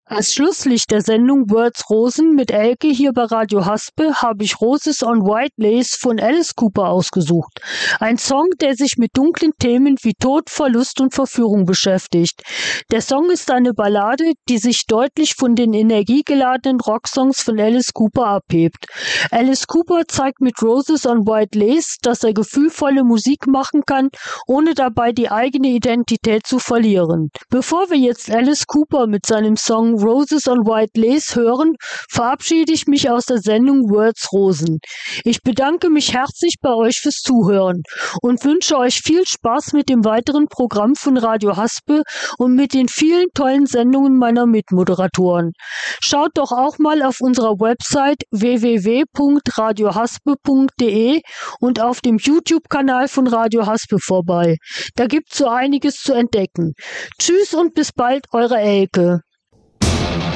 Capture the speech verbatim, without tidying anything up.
Als Schlusslicht der Sendung Words Rosen mit Elke hier bei Radio Haspe habe ich Roses on White Lace von Alice Cooper ausgesucht. Ein Song, der sich mit dunklen Themen wie Tod, Verlust und Verführung beschäftigt. Der Song ist eine Ballade, die sich deutlich von den energiegeladenen Rocksongs von Alice Cooper abhebt. Alice Cooper zeigt mit Roses on White Lace, dass er gefühlvolle Musik machen kann, ohne dabei die eigene Identität zu verlieren. Bevor wir jetzt Alice Cooper mit seinem Song Roses on White Lace hören, verabschiede ich mich aus der Sendung Words Rosen. Ich bedanke mich herzlich bei euch fürs Zuhören und wünsche euch viel Spaß mit dem weiteren Programm von Radio Haspe und mit den vielen tollen Sendungen meiner Mitmoderatoren. Schaut doch auch mal auf unserer Website w w w punkt radio haspe punkt de und auf dem YouTube-Kanal von Radio Haspe vorbei. Da gibt's so einiges zu entdecken. Tschüss und bis bald, eure Elke.